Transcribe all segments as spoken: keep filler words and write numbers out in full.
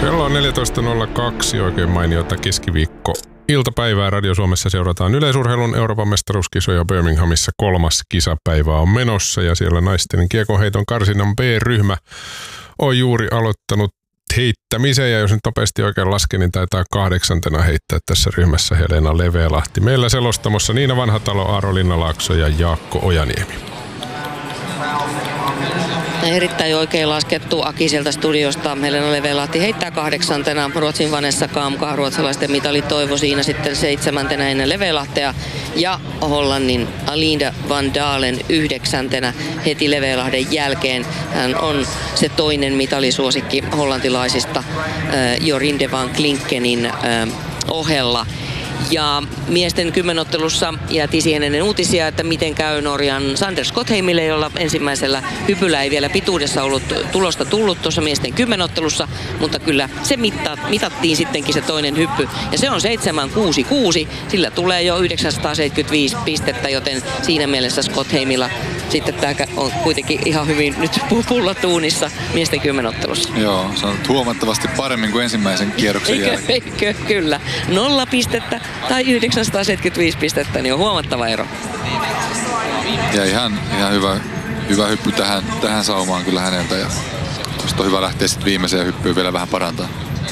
Kello on neljätoista nolla kaksi, oikein mainiota keskiviikko. Iltapäivää Radio Suomessa seurataan yleisurheilun Euroopan mestaruuskisoja Birminghamissa. Kolmas kisapäivä on menossa ja siellä naisten kiekonheiton karsinnan B-ryhmä on juuri aloittanut heittämisen. Ja jos nyt nopeasti oikein lasken, niin taitaa kahdeksantena heittää tässä ryhmässä Helena Levelahti. Meillä selostamossa Niina Vanhatalo, Aaro Linnalaakso ja Jaakko Ojaniemi. Erittäin oikein laskettu Aki sieltä studiosta. Helena Levelahti heittää kahdeksantena. Ruotsin Vanessa Kamka, ruotsalaisten mitali Toivo siinä sitten seitsemäntenä ennen Levelahtea. Ja Hollannin Alinda van Dalen yhdeksäntenä heti Levelahden jälkeen. Hän on se toinen mitalisuosikki hollantilaisista Jorinde van Klinkenin ohella. Ja miesten kymmenottelussa jäätiin siihen ennen uutisia, että miten käy Norjan Sander Skotheimille, jolla ensimmäisellä hypyllä ei vielä pituudessa ollut tulosta tullut tuossa miesten kymmenottelussa, mutta kyllä se mitta, mitattiin sittenkin se toinen hyppy. Ja se on seitsemän kuusi kuusi, sillä tulee jo yhdeksänsataaseitsemänkymmentäviisi pistettä, joten siinä mielessä Skotheimilla sitten tämä on kuitenkin ihan hyvin nyt pullatuunissa miesten kymmenottelussa. Joo, se on huomattavasti paremmin kuin ensimmäisen kierroksen eikö, jälkeen. Eikö, kyllä. Nolla pistettä tai yhdeksänsataaseitsemänkymmentäviisi pistettä, niin on huomattava ero. Ja ihan, ihan hyvä, hyvä hyppy tähän, tähän saumaan kyllä häneltä. Ja tuosta on hyvä lähteä sitten viimeiseen hyppyyn vielä vähän parantaa.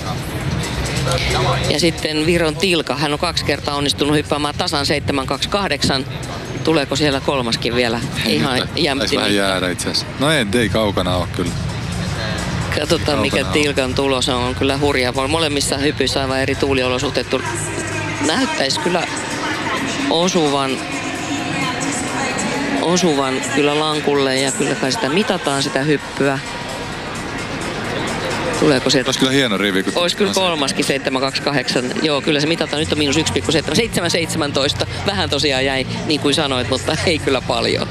Ja sitten Viron Tilka, hän on kaksi kertaa onnistunut hyppäämään tasan seitsemän kaksi kahdeksan. Tuleeko siellä kolmaskin vielä ihan jämpti? Vähän jäädä itse asiassa. No ei, ei kaukana ole kyllä. Katsotaan kaukana mikä Tilkan tulos on. On kyllä hurjaa. Molemmissa hypyissä aivan eri tuuliolosuhteet. Näyttäisi kyllä osuvan, osuvan kyllä lankulle ja kyllä kai sitä mitataan sitä hyppyä. Tuleeko sieltä? Olisi kyllä hieno rivi. Olisi kyllä kolmaskin seitsemän kaksi kahdeksan. Joo, kyllä se mitataan. Nyt on miinus yksi pilkku seitsemän. seitsemän seitsemäntoista. Vähän tosiaan jäi, niin kuin sanoit, mutta ei kyllä paljon.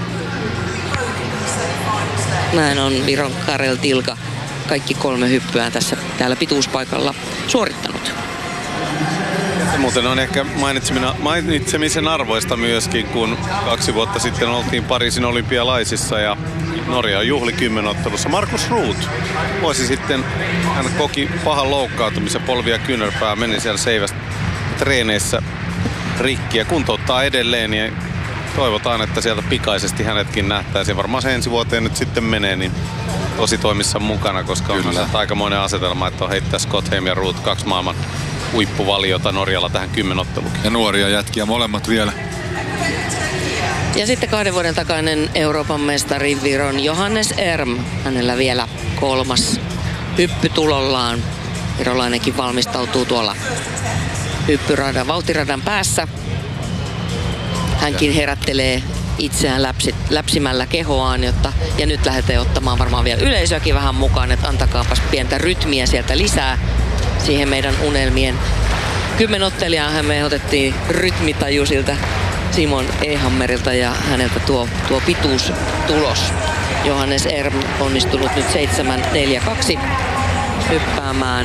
Näin on Viron Karel Tilka kaikki kolme hyppyä tässä täällä pituuspaikalla suorittanut. Se muuten on ehkä mainitsemisen arvoista myöskin, kun kaksi vuotta sitten oltiin Pariisin olympialaisissa ja Norja juhli kymmenottelussa. Markus Ruut vuosi sitten, hän koki pahan loukkaantumisen, polvi ja kyynärpää, meni siellä seivästä treeneissä rikki ja kuntouttaa edelleen. Ja toivotaan, että sieltä pikaisesti hänetkin nähtäisiin. Varmaan se ensi vuoteen nyt sitten menee niin tosi toimissa mukana, koska on aikamoinen asetelma, että on heittää Skotheim ja Ruut, kaksi maailman huippuvaliota Norjalla tähän kymmenotteluun. Ja nuoria jätkiä molemmat vielä. Ja sitten kahden vuoden takainen Euroopan mestari Viron Johannes Erm. Hänellä vielä kolmas hyppy tulollaan. Virolainenkin valmistautuu tuolla hyppyradan, vauhtiradan päässä. Hänkin herättelee itseään läpsi, läpsimällä kehoaan, jotta, ja nyt lähdetään ottamaan varmaan vielä yleisöäkin vähän mukaan, että antakaapas pientä rytmiä sieltä lisää siihen meidän unelmien kymmenottelijaan. Me otettiin rytmitaju siltä Simon Ehammerilta ja häneltä tuo, tuo pituustulos. Johannes Erm onnistunut nyt seitsemän neljä kaksi hyppäämään.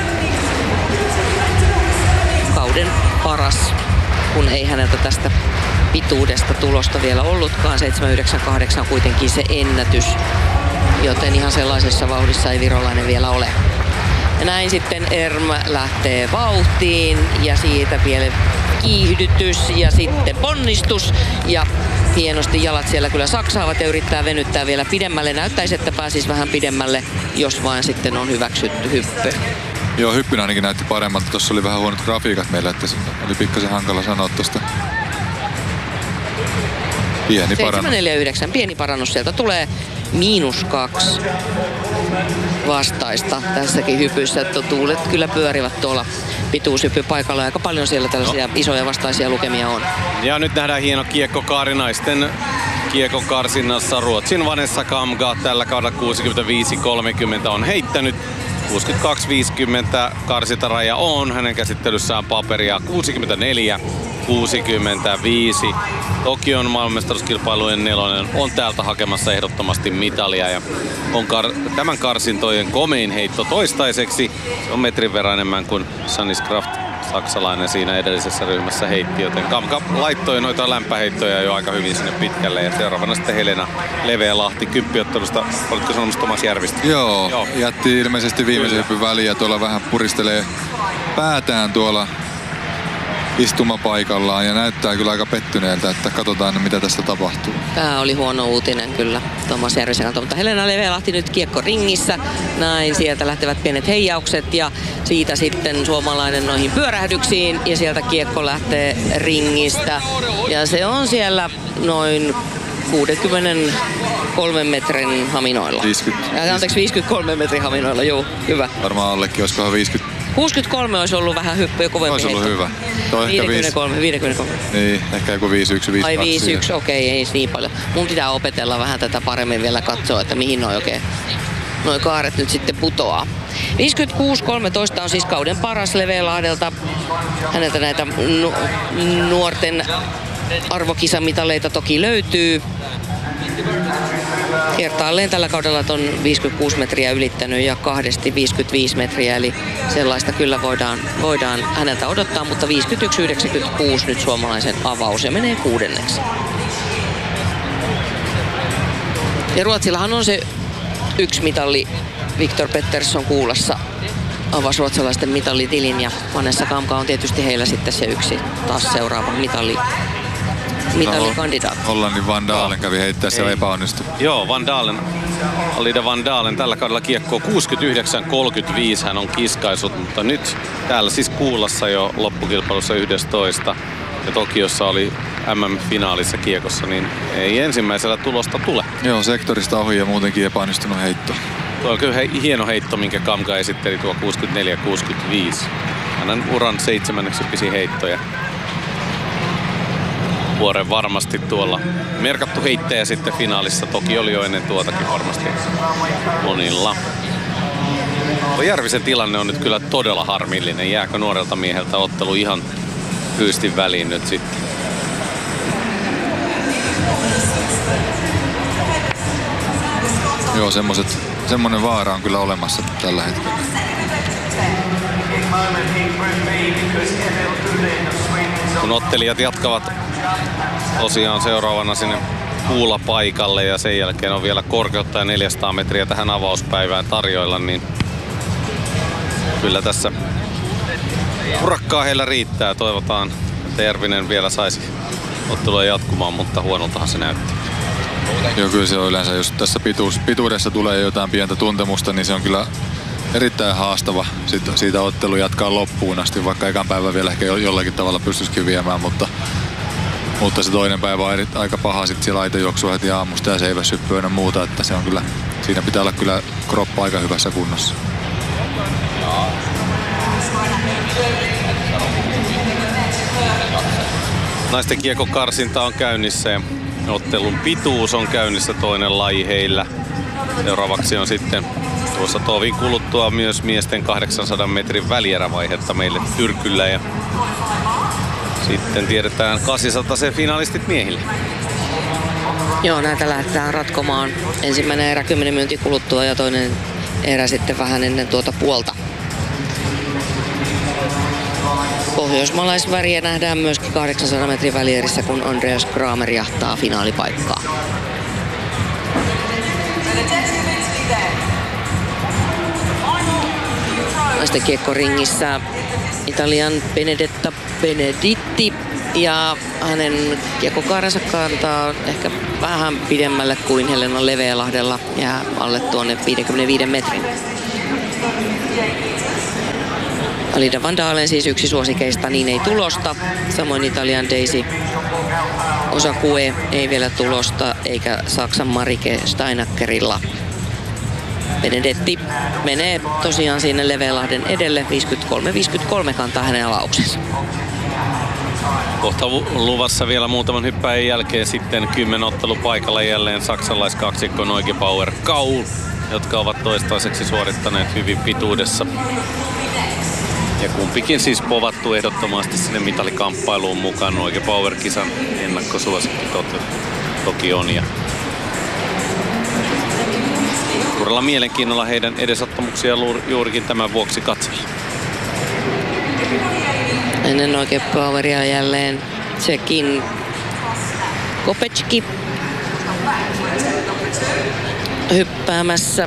Kauden paras, kun ei häneltä tästä pituudesta tulosta vielä ollutkaan. seitsemän yhdeksän kahdeksan kuitenkin se ennätys, joten ihan sellaisessa vauhdissa ei virolainen vielä ole. Ja näin sitten Erm lähtee vauhtiin ja siitä vielä kiihdytys ja sitten ponnistus. Ja hienosti jalat siellä kyllä saksaavat ja yrittää venyttää vielä pidemmälle. Näyttäisi, että pääsisi vähän pidemmälle, jos vain sitten on hyväksytty hyppy. Joo, hyppynä ainakin näytti paremmalta. Tuossa oli vähän huonot grafiikat meillä, että oli pikkasen hankala sanoa tuosta. Pieni parannus. seitsemän neljä yhdeksän, pieni parannus sieltä tulee. Miinus kaksi vastaista tässäkin hypyssä. Tuulet kyllä pyörivät tuolla pituushyppypaikalla. Aika paljon siellä tällaisia no. isoja vastaisia lukemia on. Ja nyt nähdään hieno kiekkokaari naisten kiekon karsinnassa. Ruotsin Vanessa Kamga tällä kaudella kuusikymmentäviisi kolmekymmentä on heittänyt. kuusikymmentäkaksi viisikymmentä karsintaraja on hänen käsittelyssään paperia. kuusikymmentäneljä kuusikymmentäviisi. Tokion maailmanmestaruuskilpailujen nelonen on täältä hakemassa ehdottomasti mitalia ja on kar- tämän karsintojen komein heitto toistaiseksi. Se on metrin verran enemmän kuin Sannis Kraft saksalainen siinä edellisessä ryhmässä heitti, joten Kamka laittoi noita lämpäheittoja jo aika hyvin sinne pitkälle. Ja seuraavana sitten Helena Leveälahti kymppiottelusta. Olitko sanomassa Tomas Järvistä? Joo, Joo. jätti ilmeisesti viimeisen hyppyn väliin ja tuolla vähän puristelee päätään tuolla istumapaikallaan ja näyttää kyllä aika pettyneeltä, että katsotaan mitä tässä tapahtuu. Tämä oli huono uutinen kyllä Tomas Järvisen kanssa, mutta Helena Leveälahti nyt kiekko ringissä. Näin sieltä lähtevät pienet heijaukset ja siitä sitten suomalainen noihin pyörähdyksiin ja sieltä kiekko lähtee ringistä. Ja se on siellä noin kuusikymmentäkolme metrin haminoilla. viisikymmentä. Anteeksi, viisikymmentäkolme metrin haminoilla, joo, hyvä. Varmaan allekin, olisikohan viisikymmentä. kuusikymmentäkolme olisi ollut vähän hyppy, joku kovempi heitto. Olisi ollut hyvä. Toi viisikymmentäkolme, viisikymmentäkolme. Niin, ehkä joku viisi yksi, viisi kaksi. Ai viisi yksi, okei, okay, ei niin paljon. Mun pitää opetella vähän tätä paremmin vielä katsoa, että mihin noi oikein noi kaaret nyt sitten putoaa. viisikymmentäkuusi kolmetoista on siis kauden paras Leveälahdelta. Häneltä näitä nu- nuorten arvokisamitaleita toki löytyy. Kertaalleen tällä kaudella on viisikymmentäkuusi metriä ylittänyt ja kahdesti viisikymmentäviisi metriä, eli sellaista kyllä voidaan, voidaan häneltä odottaa, mutta viisikymmentäyksi yhdeksänkymmentäkuusi nyt suomalaisen avaus ja menee kuudenneksi. Ja Ruotsillahan on se yksi mitalli, Viktor Pettersson Kuulassa avasi ruotsalaisten mitallitilin ja Vanessa Kamka on tietysti heillä sitten se yksi taas seuraava mitalli. Mitallikandidaatti. Hollannin Van Dalen kävi heittää siellä epäonnistui. Joo, Van Dalen, Alida Van Dalen tällä kaudella kiekkoa kuusikymmentäyhdeksän kolmekymmentäviisi hän on kiskaisut, mutta nyt täällä siis Kuulassa jo loppukilpailussa yksitoista ja Tokiossa oli M M-finaalissa kiekossa, niin ei ensimmäisellä tulosta tule. Joo, sektorista ohi ja muutenkin epäonnistunut heitto. Tuo on kyllä he, hieno heitto, minkä Kamka esitteli tuo kuusikymmentäneljä kuusikymmentäviisi. Hänen uran seitsemänneksi pisin heittoja. Vuoren varmasti tuolla merkattu heittäjä sitten finaalissa. Toki oli jo ennen tuotakin varmasti monilla. Tuo Järvisen tilanne on nyt kyllä todella harmillinen. Jääkö nuorelta mieheltä ottelu ihan pyystin väliin nyt sitten? Joo, semmoset, semmonen vaara on kyllä olemassa tällä hetkellä. Kun ottelijat jatkavat tosiaan seuraavana sinne kuulapaikalle ja sen jälkeen on vielä korkeutta ja neljäsataa metriä tähän avauspäivään tarjoilla, niin kyllä tässä urakkaa heillä riittää. Toivotaan, että Järvinen vielä saisi ottelua jatkumaan, mutta huonoltahan se näytti. Joo, kyllä se on yleensä, jos tässä pituus, pituudessa tulee jotain pientä tuntemusta, niin se on kyllä erittäin haastava siitä, siitä ottelu jatkaa loppuun asti, vaikka ekan päivän vielä ehkä jollakin tavalla pystyisikin viemään, mutta, mutta se toinen päivä on eri, aika paha sitten siellä aitojuoksua heti aamusta ja seiväshyppyä ja muuta, että se on kyllä, siinä pitää olla kyllä kroppa aika hyvässä kunnossa. Naisten kiekokarsinta on käynnissä ja ottelun pituus on käynnissä, toinen laji heillä. Seuraavaksi on sitten tuossa tovin kuluttua myös miesten kahdeksansadan metrin välierävaihetta meille Tyrkyllä ja sitten tiedetään kahdeksansataa sen finalistit miehille. Joo, näitä lähdetään ratkomaan. Ensimmäinen erä kymmenen minuutin kuluttua ja toinen erä sitten vähän ennen tuota puolta. Pohjoismaalaisväriä nähdään myöskin kahdeksansadan metrin välierissä, kun Andreas Kramer jahtaa finaalipaikkaa. Naisten kiekkoringissä Italian Benedetta Beneditti ja hänen kiekkokaarensa kantaa ehkä vähän pidemmälle kuin Helena Leveälahdella ja alle tuonne viisikymmentäviisi metrin. Alida Van Dalen siis yksi suosikeista, niin ei tulosta. Samoin Italian Daisy Osakue ei vielä tulosta, eikä Saksan Marike Steinackerilla. Benedetti menee tosiaan sinne Leveälahden edelle. viisikymmentäkolme viisikymmentäkolme kantaa hänen alauksensa. Kohta luvassa vielä muutaman hyppäjän jälkeen sitten kymmenottelu paikalla jälleen saksalaiskaksikko Neugebauer Kaul, jotka ovat toistaiseksi suorittaneet hyvin pituudessa. Ja kumpikin siis povattu ehdottomasti sinne mitalikamppailuun mukaan. Neugebauer-kisan ennakkosuosikki toki on. Ja suurella mielenkiinnolla heidän edesottamuksia juurikin tämän vuoksi katsella. Ennen oikein poweria jälleen Tsekin Kopecki hyppäämässä.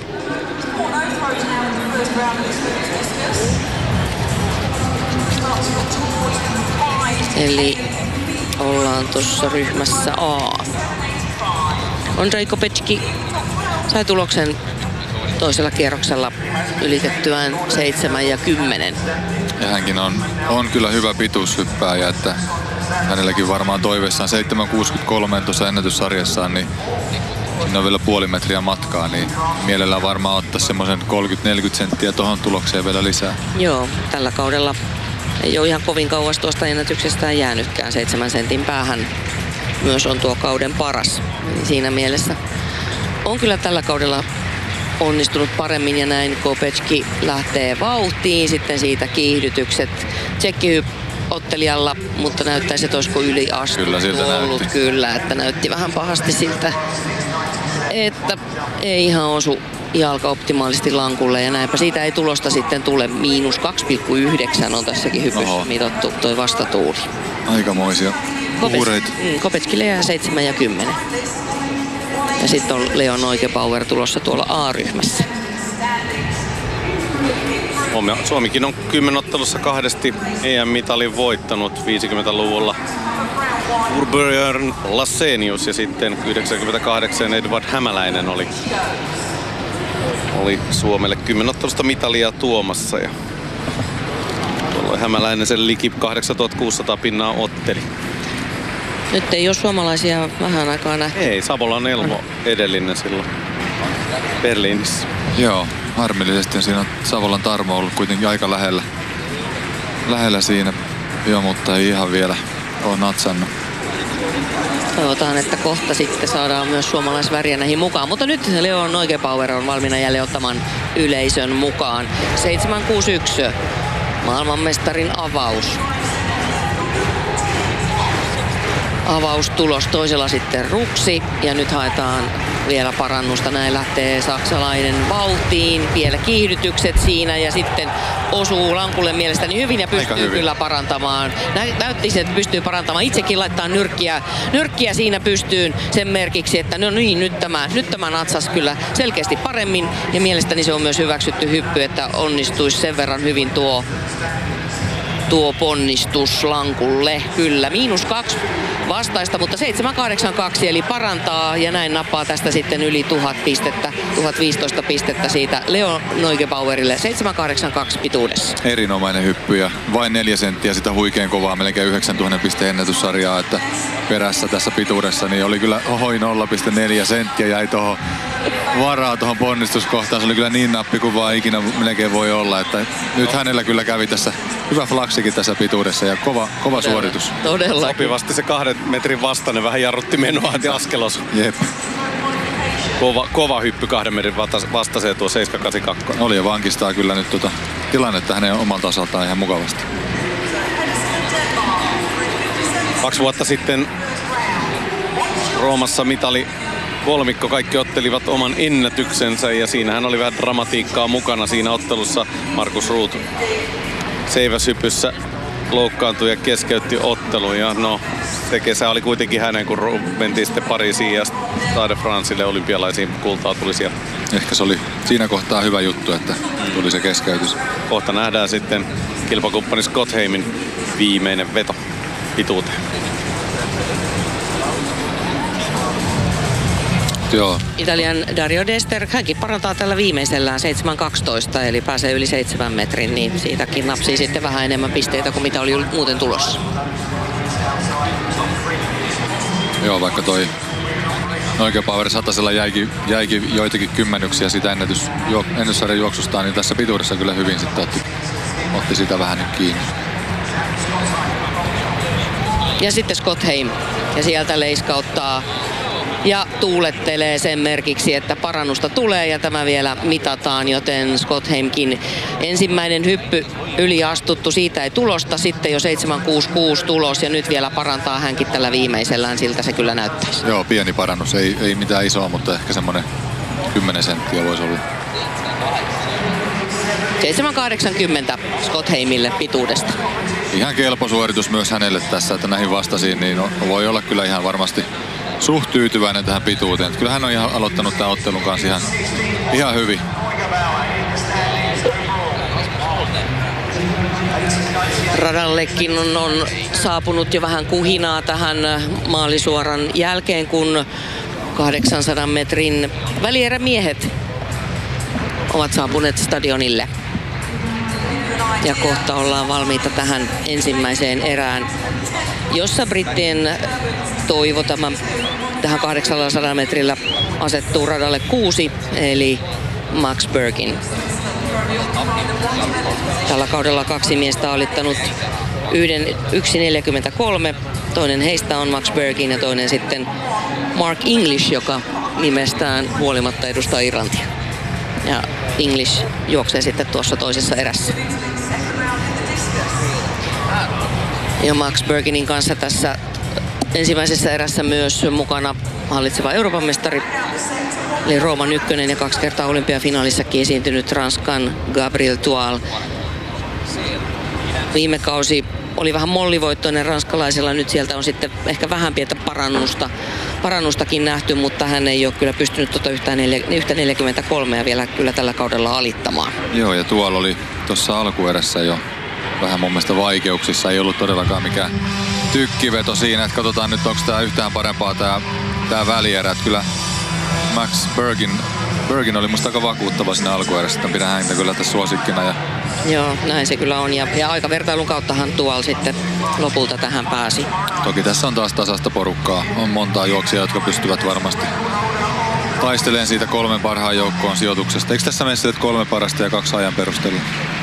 Eli ollaan tuossa ryhmässä A. Ondrej Kopecki sai tuloksen toisella kierroksella ylitettyään seitsemän ja kymmenen. Ja hänkin on, on kyllä hyvä pituushyppääjä, että hänelläkin varmaan toiveissaan seitsemän kuusikymmentäkolme tuossa ennätyssarjassaan, niin siinä on vielä puoli metriä matkaa, niin mielellään varmaan ottaa semmoisen kolmekymmentä neljäkymmentä senttiä tuohon tulokseen vielä lisää. Joo, tällä kaudella ei ole ihan kovin kauas tuosta ennätyksestään jäänytkään. Seitsemän sentin päähän myös on tuo kauden paras. Eli siinä mielessä on kyllä tällä kaudella onnistunut paremmin ja näin Kopecki lähtee vauhtiin. Sitten siitä kiihdytykset tsekki-ottelijalla, mutta näyttäisi, että olisiko yliastettu kyllä, siltä ollut. näytti. Kyllä, että näytti vähän pahasti siltä, että ei ihan osu jalka optimaalisesti lankulle ja näinpä siitä ei tulosta sitten tule. Miinus kaksi pilkku yhdeksän on tässäkin hypyssä mitattu toi vastatuuli. Aikamoisia uureita. Mm, Kopetskille jää seitsemän ja kymmenen. Ja sitten on Leo Neugebauer tulossa tuolla A-ryhmässä. Suomikin on kymmenottelussa kahdesti E M-mitalin voittanut viisikymmentäluvulla. Urbjörn Lassenius ja sitten yhdeksänkymmentäkahdeksan Edvard Hämäläinen oli, oli Suomelle kymmenottelusta mitalia tuomassa. Ja tuolloin Hämäläinen sen liki kahdeksantuhattakuusisataa pinnaa otteli. Nyt ei ole suomalaisia vähän aikaa nähty. Ei, Savolan Elmo edellinen silloin Berliinissä. Joo, harmillisesti siinä on Savolan Tarmo ollut kuitenkin aika lähellä, lähellä siinä. Joo, mutta ei ihan vielä ole natsannut. Toivotaan, että kohta sitten saadaan myös suomalaisväriä näihin mukaan. Mutta nyt Leo Neugebauer on valmiina jälleen ottamaan yleisön mukaan. seitsemän kuusi yksi. Maailmanmestarin avaus. Avaustulos toisella sitten ruksi ja nyt haetaan vielä parannusta. Näin lähtee saksalainen vauhtiin, vielä kiihdytykset siinä ja sitten osuu lankulle mielestäni hyvin ja pystyy hyvin. Kyllä parantamaan. Näytti, että pystyy parantamaan. Itsekin laittaa nyrkkiä, nyrkkiä siinä pystyyn sen merkiksi, että no niin, nyt tämä, nyt tämä natsas kyllä selkeästi paremmin ja mielestäni se on myös hyväksytty hyppy, että onnistuisi sen verran hyvin tuo tuo ponnistus lankulle. Kyllä, miinus kaksi vastaista, mutta seitsemän kahdeksan kaksi eli parantaa ja näin nappaa tästä sitten yli tuhat pistettä, tuhat viisitoista pistettä siitä Leo Neugebauerille seitsemän kahdeksan kaksi pituudessa. Erinomainen hyppy ja vain neljä senttiä sitä huikean kovaa, melkein yhdeksäntuhatta pisteen ennätyssarjaa, että perässä tässä pituudessa niin oli kyllä ohoi nolla pilkku neljä senttiä jäi tuohon varaa tuohon ponnistuskohtaan. Se oli kyllä niin nappi kuin vaan ikinä melkein voi olla, että nyt hänellä kyllä kävi tässä hyvä flaksikin tässä pituudessa ja kova, kova Todella, suoritus. Todella. Sopivasti se kahden metrin vastainen vähän jarrutti menoa ja askelos. Jep. Kova, kova hyppy kahden metrin vastaiseen tuo seitsemän kahdeksan kaksi. Oli ja vankistaa kyllä nyt tuota tilannetta hänen omalta osaltaan ihan mukavasti. Kaksi vuotta sitten Roomassa mitali kolmikko, kaikki ottelivat oman ennätyksensä ja siinähän oli vähän dramatiikkaa mukana siinä ottelussa. Markus Ruut seiväshypyssä loukkaantui ja keskeytti ottelun ja no se kesä oli kuitenkin hänen, kun mentiin sitten Pariisiin ja Stade Francelle olympialaisiin kultaa tuli sieltä. Ehkä se oli siinä kohtaa hyvä juttu, että tuli se keskeytys. Kohta nähdään sitten kilpakumppani Scottheimin viimeinen veto pituuteen. Joo. Italian Dario Dester, hänkin parantaa tällä viimeisellään seitsemän kaksitoista, eli pääsee yli seitsemän metrin, niin siitäkin napsii sitten vähän enemmän pisteitä kuin mitä oli muuten tulossa. Joo, vaikka toi Neugebauer satasella jäikin, jäikin joitakin kymmenyksiä siitä ennätys, juok, ennätyssarjan juoksustaan, niin tässä pituudessa kyllä hyvin sitten otti, otti sitä vähän nyt kiinni. Ja sitten Scottheim, ja sieltä leiskauttaa ja tuulettelee sen merkiksi, että parannusta tulee ja tämä vielä mitataan, joten Scottheimkin ensimmäinen hyppy yliastuttu, siitä ei tulosta, sitten jo seitsemän kuusi kuusi tulos ja nyt vielä parantaa hänkin tällä viimeisellään, siltä se kyllä näyttäisi. Joo, pieni parannus, ei, ei mitään isoa, mutta ehkä semmoinen kymmenen senttiä voisi olla. seitsemän kahdeksankymmentä Scott Heimille pituudesta. Ihan kelpo suoritus myös hänelle tässä, että näihin vastasiin, niin voi olla kyllä ihan varmasti suht tyytyväinen tähän pituuteen. Kyllä hän on ihan aloittanut tämän ottelun kanssa ihan, ihan hyvin. Radallekin on, on saapunut jo vähän kuhinaa tähän maalisuoran jälkeen, kun kahdeksansadan metrin välierämiehet ovat saapuneet stadionille. Ja kohta ollaan valmiita tähän ensimmäiseen erään, jossa brittien toivo tämän, tähän kahdeksansadan metrillä asettuu radalle kuusi, eli Max Birkin. Tällä kaudella kaksi miestä on alittanut yhden yksi neljäkymmentäkolme. Toinen heistä on Max Birkin ja toinen sitten Mark English, joka nimestään huolimatta edustaa Irlantia. Ja English juoksee sitten tuossa toisessa erässä. Ja Max Birkinin kanssa tässä ensimmäisessä erässä myös mukana hallitseva Euroopan mestari, eli Rooman ykkönen ja kaksi kertaa olympiafinaalissakin esiintynyt Ranskan Gabriel Tual. Viime kausi oli vähän mollivoittoinen ranskalaisella, nyt sieltä on sitten ehkä vähän pientä parannusta, parannustakin nähty, mutta hän ei ole kyllä pystynyt tuota yhtä, yhtä neljäkymmentäkolme ja vielä kyllä tällä kaudella alittamaan. Joo, ja Tual oli tuossa alkuerässä jo vähän mun mielestä vaikeuksissa, ei ollut todellakaan mikään tykkiveto siinä, että katsotaan nyt onko tää yhtään parempaa tää, tää välierä, että kyllä Max Birkin, Birkin oli musta aika vakuuttava siinä alkuerässä, että pidän häntä kyllä tässä suosikkina. Ja joo, näin se kyllä on. Ja, ja aikavertailun kauttahan Tual sitten lopulta tähän pääsi. Toki tässä on taas tasasta porukkaa. On montaa juoksijaa, jotka pystyvät varmasti taistelemaan siitä kolmen parhaan joukkoon sijoituksesta. Eikö tässä mene kolme parasta ja kaksi ajan perusteella?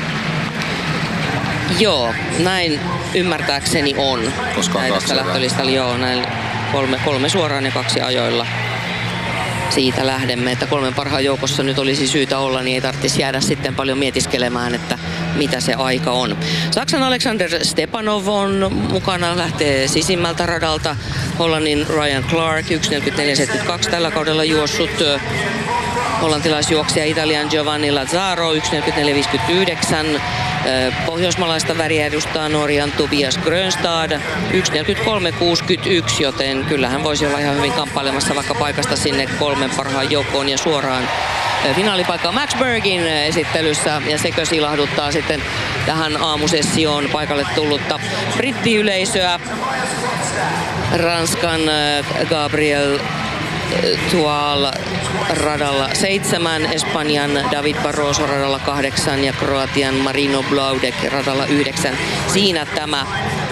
Joo, näin ymmärtääkseni on. Koska on kaksi lähtölistalla, joo, näin kolme, kolme suoraan ja kaksi ajoilla. Siitä lähdemme, että kolmen parhaan joukossa nyt olisi syytä olla, niin ei tarvitsisi jäädä sitten paljon mietiskelemään, että mitä se aika on. Saksan Alexander Stepanov on mukana, lähtee sisimmältä radalta. Hollannin Ryan Clark, yksi neljäkymmentäneljä seitsemänkymmentäkaksi tällä kaudella juossut. Hollantilaisjuoksija Italian Giovanni Lazzaro, yksi neljäkymmentäneljä viisikymmentäyhdeksän. Pohjoismaalaista väriä edustaa Norjan Tobias Grönstad, yksi neljäkymmentäkolme kuusikymmentäyksi, joten kyllähän voisi olla ihan hyvin kamppailemassa vaikka paikasta sinne kolmen parhaan joukkoon ja suoraan finaalipaikkaa Max Birkin esittelyssä, ja sekö ilahduttaa sitten tähän aamusessioon paikalle tullutta brittiyleisöä. Ranskan Gabriel Tual radalla seitsemän, Espanjan David Barroso radalla kahdeksan ja Kroatian Marino Blaudek radalla yhdeksän. Siinä tämä,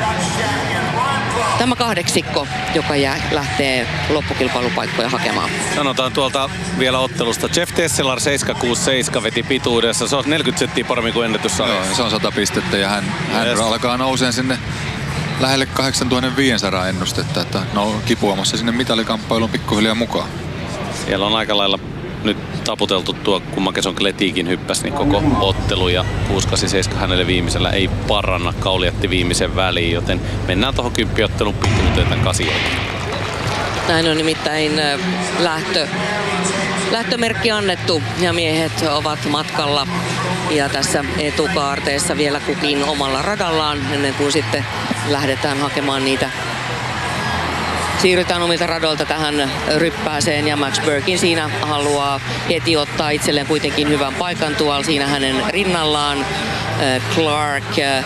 tämä kahdeksikko, joka jää, lähtee loppukilpailupaikkoja hakemaan. Sanotaan tuolta vielä ottelusta. Jeff Tesselar seitsemän kuusi seitsemän veti pituudessa. Se on neljäkymmentä senttiä paremmin kuin ennätyssarjassa. Joo, se on sata pistettä ja hän, hän yes. alkaa nouseen sinne lähelle kahdeksantuhatta viisisataa ennustetta, että no kipuamassa sinne mitalikamppailuun pikkuhiljaa mukaan. Siellä on aika lailla nyt taputeltu tuo, kun Makeson Kletikin hyppäsi, niin koko ottelu ja kuusi kahdeksan seitsemän hänelle viimeisellä ei paranna. Kauli jätti viimeisen väliin, joten mennään tuohon kymppiottelun pitkälle tämän kasioon. Näin on nimittäin lähtö, lähtömerkki annettu ja miehet ovat matkalla. Ja tässä etukaarteessa vielä kukin omalla radallaan ennen kuin sitten lähdetään hakemaan niitä. Siirrytään omilta radoilta tähän ryppääseen ja Max Birkin siinä haluaa heti ottaa itselleen kuitenkin hyvän paikan tuolla siinä hänen rinnallaan. Clark,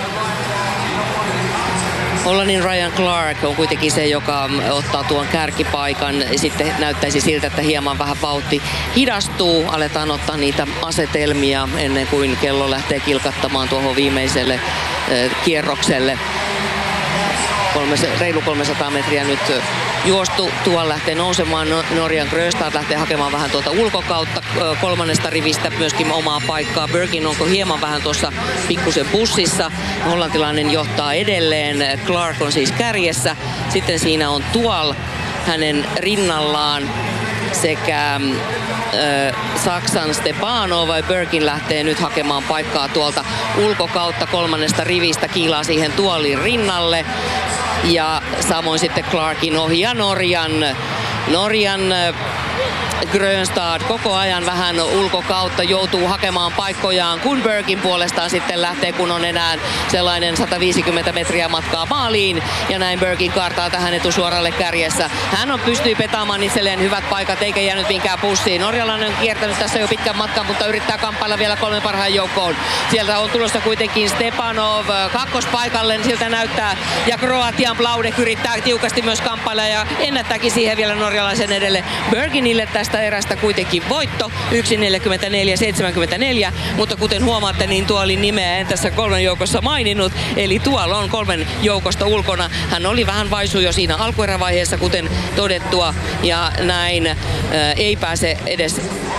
Hollannin Ryan Clark on kuitenkin se, joka ottaa tuon kärkipaikan. Sitten näyttäisi siltä, että hieman vähän vauhti hidastuu. Aletaan ottaa niitä asetelmia ennen kuin kello lähtee kilkattamaan tuohon viimeiselle kierrokselle. Kolmes, reilu kolmesataa metriä nyt juostu. Tuolla lähtee nousemaan. Norjan Grönstad lähtee hakemaan vähän tuolta ulkokautta kolmannesta rivistä myöskin omaa paikkaa. Birkin onko hieman vähän tuossa pikkusen bussissa. Hollantilainen johtaa edelleen. Clark on siis kärjessä. Sitten siinä on Tual hänen rinnallaan sekä ö, Saksan Stepanov. Birkin lähtee nyt hakemaan paikkaa tuolta ulkokautta kolmannesta rivistä, kiilaa siihen Tualin rinnalle. Ja samoin sitten Clarkin ohi ja Norjan, Norjan Grönstad koko ajan vähän ulkokautta joutuu hakemaan paikkojaan, kun Bergin puolestaan sitten lähtee, kun on enää sellainen sata viisikymmentä metriä matkaa maaliin. Ja näin Bergin kaartaa tähän etusuoralle kärjessä. Hän on pystyy petaamaan itselleen hyvät paikat eikä jäänyt minkään pussiin. Norjalainen on kiertänyt tässä jo pitkän matkan, mutta yrittää kamppailla vielä kolmen parhaan joukkoon. Sieltä on tulossa kuitenkin Stepanov kakkospaikalle, siltä näyttää. Ja Kroatian Blaudek yrittää tiukasti myös kamppailla ja ennättääkin siihen vielä norjalaisen edelle. Berginille tästä erästä kuitenkin voitto, yksi neljäkymmentäneljä seitsemänkymmentäneljä, mutta kuten huomaatte, niin tuo oli nimeä en tässä kolmen joukossa maininnut, eli tuolla on kolmen joukosta ulkona. Hän oli vähän vaisu jo siinä alkuerävaiheessa, kuten todettua, ja näin ää, ei pääse edes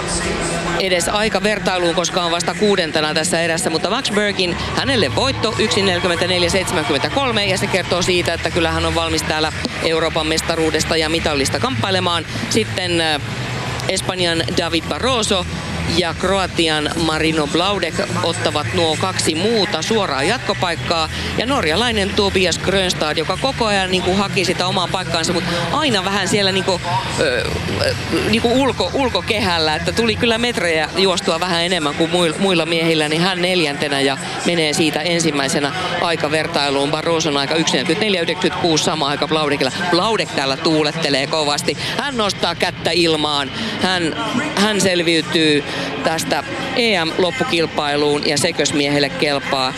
edes aika vertailuun, koska on vasta kuudentena tässä erässä, mutta Max Bergin, hänelle voitto yksi neljäkymmentäneljä seitsemänkymmentäkolme ja se kertoo siitä, että kyllä hän on valmis täällä Euroopan mestaruudesta ja mitallista kamppailemaan. Sitten äh, Espanjan David Barroso ja Kroatian Marino Blaudek ottavat nuo kaksi muuta suoraa jatkopaikkaa. Ja norjalainen Tobias Grönstad, joka koko ajan niin kuin haki sitä omaa paikkaansa, mutta aina vähän siellä niin kuin, ö, niin kuin ulko, ulkokehällä, että tuli kyllä metrejä juostua vähän enemmän kuin muilla miehillä, niin hän neljäntenä ja menee siitä ensimmäisenä aikavertailuun. Barroson aika yksi neljäkymmentäneljä yhdeksänkymmentäkuusi, sama aika Blaudekilla. Blaudek täällä tuulettelee kovasti. Hän nostaa kättä ilmaan. Hän, hän selviytyy tästä E M-loppukilpailuun ja sekösmiehelle kelpaa.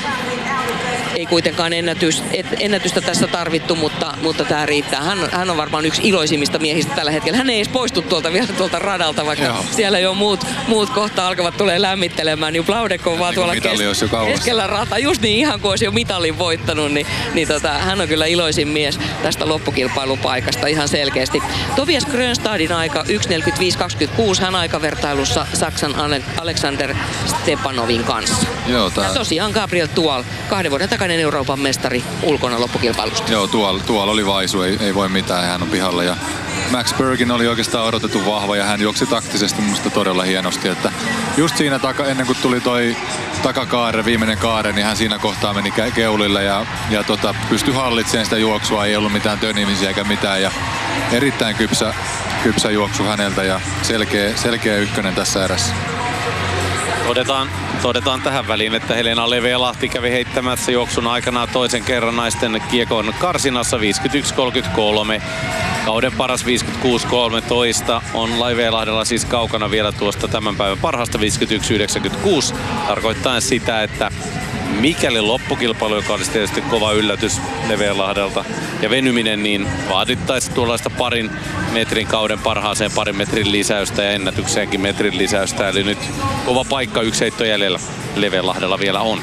Ei kuitenkaan ennätys, et, ennätystä tässä tarvittu, mutta, mutta tämä riittää. Hän, hän on varmaan yksi iloisimmista miehistä tällä hetkellä. Hän ei edes poistu tuolta vielä tuolta radalta, vaikka Joo. siellä jo muut, muut kohta alkavat tulee lämmittelemään. Niin Blaudek on vaan niin tuolla kes, keskellä rata. Just niin, ihan kuin olisi jo mitalin voittanut, niin, niin tota, hän on kyllä iloisin mies tästä loppukilpailupaikasta ihan selkeästi. Tobias Grönstadin aika yksi neljäkymmentäviisi kaksikymmentäkuusi, hän aikavertailussa Saksan Alexander Stepanovin kanssa. Joo, tää... Ja tosiaan Gabriel Tual, kahden vuoden takana Euroopan mestari ulkona loppukilpailusta. Joo, tuolla, tuolla oli vaisu, ei, ei voi mitään, hän on pihalla. Ja Max Bergin oli oikeastaan odotettu vahva ja hän juoksi taktisesti minusta todella hienosti. Että just siinä taka, ennen kuin tuli toi takakaare, viimeinen kaare, niin hän siinä kohtaa meni keulille ja, ja tota, pystyi hallitsemaan sitä juoksua, ei ollut mitään tönimisiä eikä mitään. Ja erittäin kypsä, kypsä juoksu häneltä ja selkeä, selkeä ykkönen tässä erässä. Todetaan, todetaan tähän väliin, että Helena Levelahti kävi heittämässä juoksun aikana toisen kerran naisten kiekon karsinassa viisikymmentäyksi kolmekymmentäkolme. Kauden paras viisikymmentäkuusi kolmetoista on Leivelahdella siis kaukana vielä tuosta tämän päivän parhaasta viisikymmentäyksi yhdeksänkymmentäkuusi. Tarkoittaa sitä, että mikäli loppukilpailu, joka olisi tietysti kova yllätys Levelahdelta ja venyminen, niin vaadittaisi tuollaista parin metrin kauden parhaaseen parin metrin lisäystä ja ennätykseenkin metrin lisäystä. Eli nyt kova paikka, yksi heitto jäljellä Levelahdella vielä on.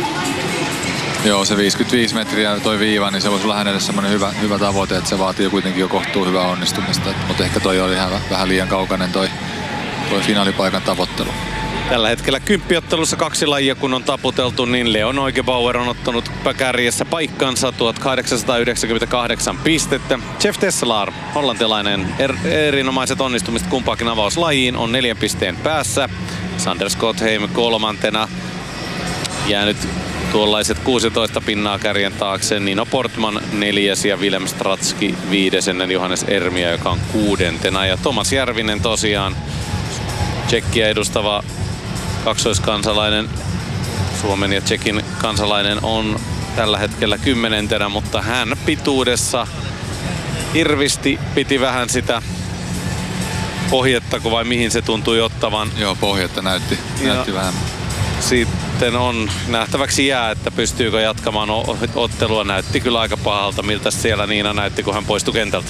Joo, se viisikymmentäviisi metriä toi viiva, niin se voisi olla hänelle semmoinen hyvä, hyvä tavoite, että se vaatii kuitenkin jo kohtuu hyvää onnistumista. Mutta ehkä toi oli ihan vähän liian kaukainen toi, toi finaalipaikan tavoittelu. Tällä hetkellä kymppiottelussa kaksi lajia kun on taputeltu, niin Leon Neugebauer on ottanut kärjessä paikkansa tuhatkahdeksansataayhdeksänkymmentäkahdeksan pistettä. Jeff Tesselaar, hollantilainen, er, erinomaiset onnistumiset kumpaakin avauslajiin, on neljän pisteen päässä. Sander Schottheim kolmantena jäänyt tuollaiset kuusitoista pinnaa kärjen taakse. Nino Portman neljäs ja Willem Stratski viides ennen Johannes Ermiä, joka on kuudentena. Ja Tomas Järvinen tosiaan Tšekkiä edustava kaksoiskansalainen, Suomen ja Tšekin kansalainen, on tällä hetkellä kymmenentenä, mutta hän pituudessa irvisti, piti vähän sitä pohjetta, vai mihin se tuntui ottavan. Joo, pohjetta näytti, näytti vähän. Sitten on nähtäväksi jää, että pystyykö jatkamaan ottelua. Näytti kyllä aika pahalta, miltä siellä Niina näytti, kun hän poistui kentältä.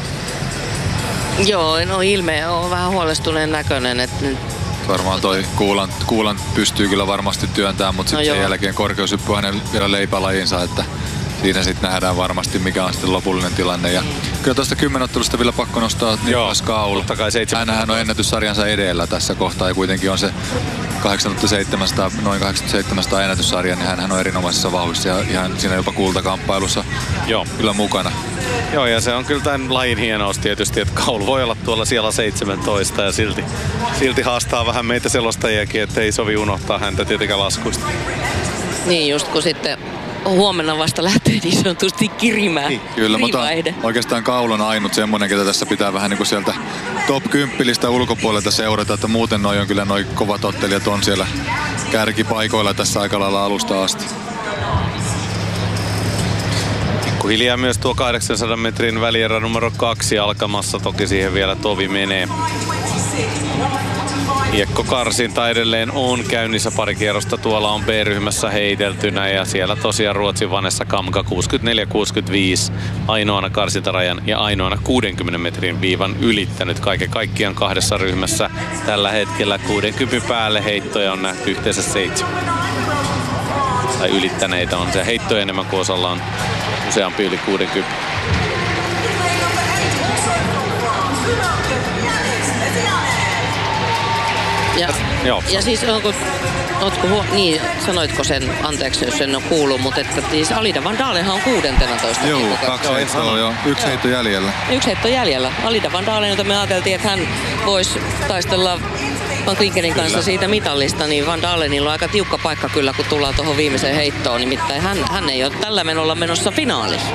Joo, no ilme on vähän huolestuneen näköinen. Että varmaan toi Kuulan, Kuulan pystyy kyllä varmasti työntämään, mutta sitten no sen jälkeen korkeushyppy on hänen vielä leipälajinsa, että siinä sitten nähdään varmasti mikä on sitten lopullinen tilanne. Ja mm. kyllä tuosta kymmenottelusta vielä pakko nostaa Niklas Kaul. Hänhän on ennätyssarjansa edellä tässä kohtaa ja kuitenkin on se kahdeksantuhattaseitsemänsataa, noin kahdeksantuhattaseitsemänsataa ennätyssarja, niin hänhän on erinomaisessa vauhdissa ja ihan siinä jopa kultakamppailussa Joo. kyllä mukana. Joo, ja se on kyllä tämän lajin hienous tietysti, että Kaul voi olla tuolla siellä seitsemäntoista ja silti, silti haastaa vähän meitä selostajiakin, että ei sovi unohtaa häntä tietenkään laskuista. Niin, just kun sitten huomenna vasta lähtee niin sanotusti kirimään. Kyllä, mutta oikeastaan Kaul on ainut semmoinen, ketä tässä pitää vähän niin kuin sieltä top kymppilistä ulkopuolelta seurata, että muuten noi on kyllä noi kovat ottelijat on siellä kärkipaikoilla tässä aika lailla alusta asti. Hiljaa myös tuo kahdeksansadan metrin välierä numero kaksi alkamassa, toki siihen vielä tovi menee. Kiekkokarsinta edelleen on käynnissä, pari kierrosta tuolla on B-ryhmässä heiteltynä ja siellä tosiaan Ruotsin Vanessa Kamka kuusikymmentäneljä kuusikymmentäviisi ainoana karsintarajan ja ainoana kuudenkymmenen metrin viivan ylittänyt kaiken kaikkiaan kahdessa ryhmässä. Tällä hetkellä kuudenkymmenen päälle heittoja on nähty yhteensä seitsemän. Tai ylittäneitä on se heittoja enemmän kuin osalla on useampi yli kuusikymmentä. Ja, Joo. ja siis onko, ootko huo, niin, sanoitko sen, anteeksi jos en ole kuullut, mutta että siis Alida Van Dalenhan on kuudentenatoista. Joo, kaksi heittoa jo, yksi heitto jäljellä. Yksi heitto jäljellä. Alida Van Dalen, jota me ajateltiin, että hän voisi taistella Van Klinkenin kanssa kyllä siitä mitallista, niin Van Dalenilla on aika tiukka paikka kyllä, kun tullaan tuohon viimeiseen heittoon. Nimittäin hän, hän ei ole tällä menolla menossa finaalissa.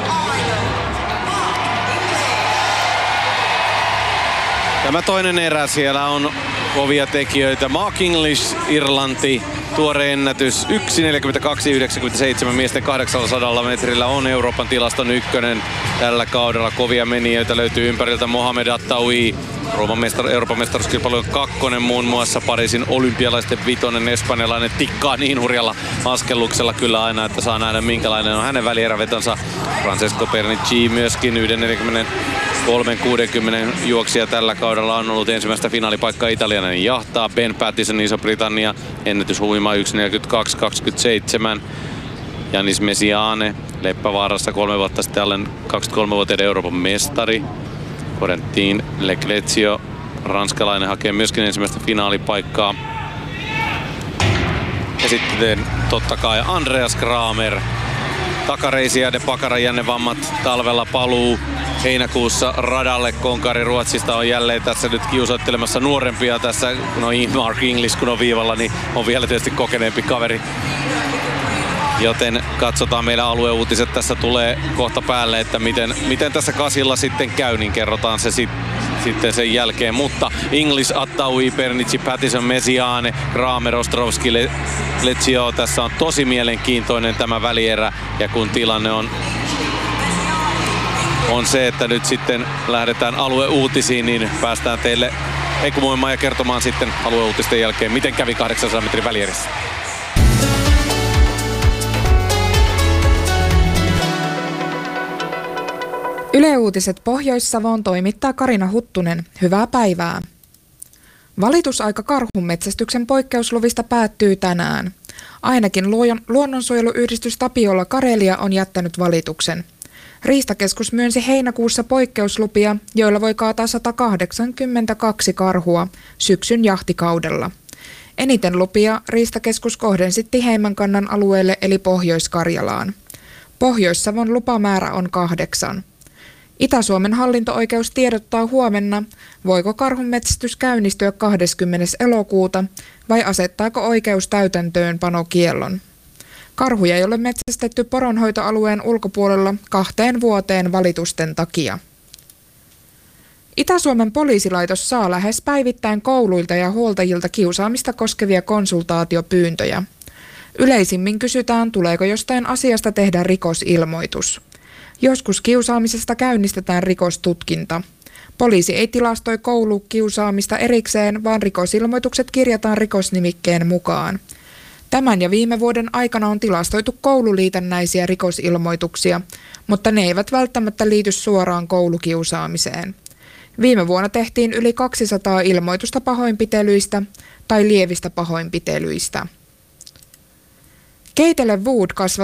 Tämä toinen erä, siellä on kovia tekijöitä. Mark English, Irlanti, tuore ennätys yksi neljäkymmentäkaksi yhdeksänkymmentäseitsemän miesten kahdeksansadan metrillä on Euroopan tilaston ykkönen tällä kaudella. Kovia menijöitä löytyy ympäriltä. Mohamed Attaoui, Euroopan mestaruuskilpailujen kakkonen muun muassa, Pariisin olympialaisten vitonen, espanjalainen, tikkaa niin hurjalla askelluksella kyllä aina, että saa nähdä minkälainen on hänen välierävetonsa. Francesco Pernicci myöskin yksi neljäkymmentäkolme kuusikymmentä juoksija tällä kaudella on ollut ensimmäistä finaalipaikkaa italialainen jahtaa. Ben Pattison, Iso-Britannia, ennätys huima yksi neljäkymmentäkaksi kaksikymmentäseitsemän. Janis Messiaane, Leppävaarassa kolme vuotta sitten alle kaksikymmentäkolmevuotiaiden Euroopan mestari. Corentin Leclerc, ranskalainen, hakee myöskin ensimmäistä finaalipaikkaa. Ja sitten totta kai Andreas Kramer. Takareisi ja de Pakaran jännevammat talvella paluu heinäkuussa radalle. Konkari Ruotsista on jälleen tässä nyt kiusoittelemassa nuorempia tässä. No Mark English kun on viivalla, niin on vielä tietysti kokeneempi kaveri. Joten katsotaan, meidän alueuutiset tässä tulee kohta päälle, että miten, miten tässä kasilla sitten käy, niin kerrotaan se sit, sitten sen jälkeen. Mutta English, Attaoui, Pernicci, Pattison, Messiaane, Kramer, Ostrovski, Le- Leccio. Tässä on tosi mielenkiintoinen tämä välierä. Ja kun tilanne on, on se, että nyt sitten lähdetään alueuutisiin, niin päästään teille eikumoimaan ja kertomaan sitten alueuutisten jälkeen, miten kävi kahdeksansadan metrin välierissä. Yle Uutiset Pohjois-Savoon toimittaa Karina Huttunen. Hyvää päivää. Valitusaika karhunmetsästyksen poikkeusluvista päättyy tänään. Ainakin luonnonsuojeluyhdistys Tapiola Karelia on jättänyt valituksen. Riistakeskus myönsi heinäkuussa poikkeuslupia, joilla voi kaataa sata kahdeksankymmentäkaksi karhua syksyn jahtikaudella. Eniten lupia Riistakeskus kohdensi Tiheimmänkannan alueelle eli Pohjois-Karjalaan. Pohjois-Savon lupamäärä on kahdeksan. Itä-Suomen hallinto-oikeus tiedottaa huomenna, voiko karhunmetsästys käynnistyä kahdeskymmenes elokuuta vai asettaako oikeus täytäntöön panokiellon. Karhuja ei ole metsästetty poronhoitoalueen ulkopuolella kahteen vuoteen valitusten takia. Itä-Suomen poliisilaitos saa lähes päivittäin kouluilta ja huoltajilta kiusaamista koskevia konsultaatiopyyntöjä. Yleisimmin kysytään, tuleeko jostain asiasta tehdä rikosilmoitus. Joskus kiusaamisesta käynnistetään rikostutkinta. Poliisi ei tilastoi koulukiusaamista erikseen, vaan rikosilmoitukset kirjataan rikosnimikkeen mukaan. Tämän ja viime vuoden aikana on tilastoitu koululiitännäisiä rikosilmoituksia, mutta ne eivät välttämättä liity suoraan koulukiusaamiseen. Viime vuonna tehtiin yli kaksisataa ilmoitusta pahoinpitelyistä tai lievistä pahoinpitelyistä. Keitele Wood kasvattaa